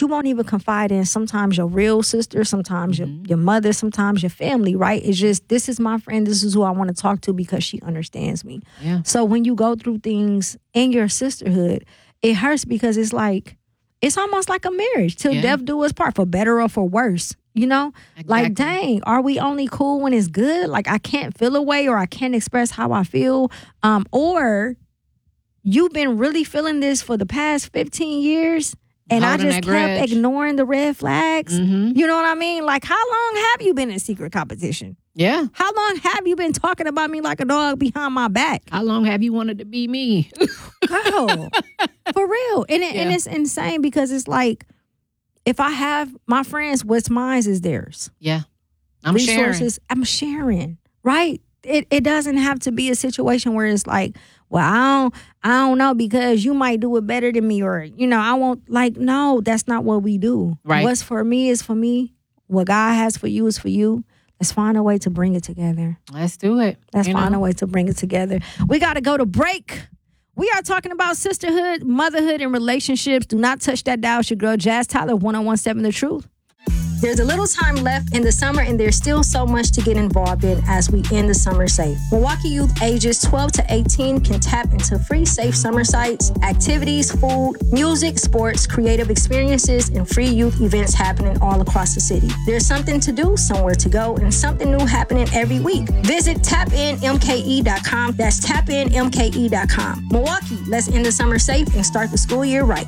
you won't even confide in sometimes your real sister, sometimes your mother, sometimes your family, right? It's just, this is my friend. This is who I want to talk to because she understands me. Yeah. So when you go through things in your sisterhood, it hurts because it's like, it's almost like a marriage. Till death do us part, for better or for worse. You know? Exactly. Like, dang, are we only cool when it's good? Like, I can't feel a way or I can't express how I feel. Or you've been really feeling this for the past 15 years and I just kept ignoring the red flags. You know what I mean? Like, how long have you been in secret competition? Yeah. How long have you been talking about me like a dog behind my back? How long have you wanted to be me? Girl, for real. And it's insane because it's like, if I have my friends, what's mine is theirs. Yeah. Resources, I'm sharing, right? It doesn't have to be a situation where it's like, well, I don't know because you might do it better than me, or, you know, I won't, like, no, that's not what we do. Right. What's for me is for me. What God has for you is for you. Let's find a way to bring it together. Let's do it. Let's find a way to bring it together. We got to go to break. We are talking about sisterhood, motherhood, and relationships. Do not touch that dial. It's your girl, Jazz Tyler, 1017 The Truth. There's a little time left in the summer, and there's still so much to get involved in as we end the summer safe. Milwaukee youth ages 12 to 18 can tap into free safe summer sites, activities, food, music, sports, creative experiences, and free youth events happening all across the city. There's something to do, somewhere to go, and something new happening every week. Visit tapinmke.com. That's tapinmke.com. Milwaukee, let's end the summer safe and start the school year right.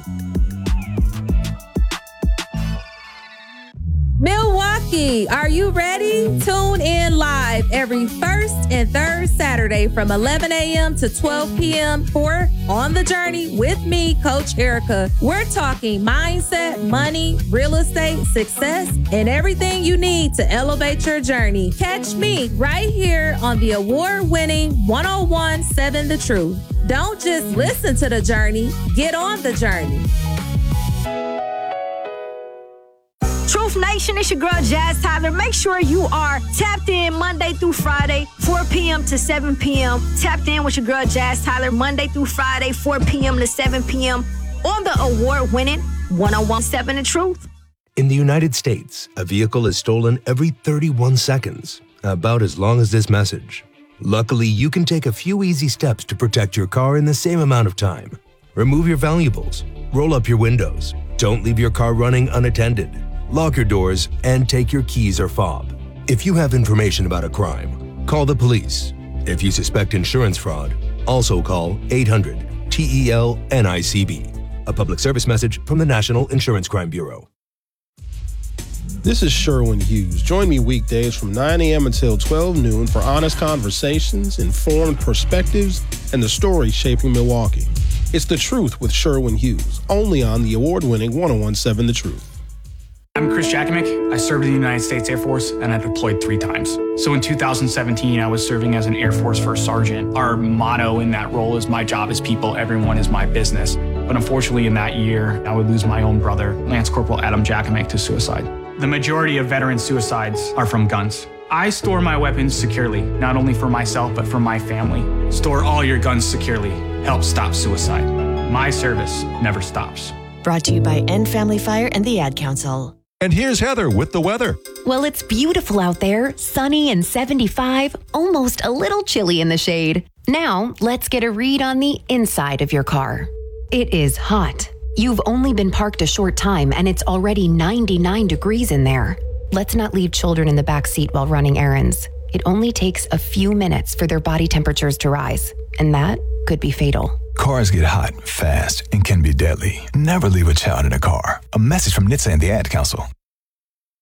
Milwaukee, are you ready? Tune in live every first and third Saturday from 11 a.m. to 12 p.m. for On the Journey with me, Coach Erica. We're talking mindset, money, real estate, success, and everything you need to elevate your journey. Catch me right here on the award-winning 1017 The Truth. Don't just listen to the journey, get on the journey. Truth Nation, it's your girl, Jazz Tyler. Make sure you are tapped in Monday through Friday, 4 p.m. to 7 p.m. Tapped in with your girl, Jazz Tyler, Monday through Friday, 4 p.m. to 7 p.m. on the award-winning 1017 The Truth. In the United States, a vehicle is stolen every 31 seconds, about as long as this message. Luckily, you can take a few easy steps to protect your car in the same amount of time. Remove your valuables, roll up your windows, don't leave your car running unattended. Lock your doors and take your keys or fob. If you have information about a crime, call the police. If you suspect insurance fraud, also call 800-TEL-NICB. A public service message from the National Insurance Crime Bureau. This is Sherwin Hughes. Join me weekdays from 9 a.m. until 12 noon for honest conversations, informed perspectives, and the stories shaping Milwaukee. It's The Truth with Sherwin Hughes, only on the award-winning 1017 The Truth. I'm Chris Jakovic. I served in the United States Air Force and I deployed 3 times. So in 2017, I was serving as an Air Force First Sergeant. Our motto in that role is my job is people, everyone is my business. But unfortunately in that year, I would lose my own brother, Lance Corporal Adam Jakovic, to suicide. The majority of veteran suicides are from guns. I store my weapons securely, not only for myself, but for my family. Store all your guns securely. Help stop suicide. My service never stops. Brought to you by End Family Fire and the Ad Council. And here's Heather with the weather. Well, it's beautiful out there, sunny and 75, almost a little chilly in the shade. Now, let's get a read on the inside of your car. It is hot. You've only been parked a short time and it's already 99 degrees in there. Let's not leave children in the back seat while running errands. It only takes a few minutes for their body temperatures to rise, and that could be fatal. Cars get hot fast and can be deadly. Never leave a child in a car. A message from NHTSA and the Ad Council.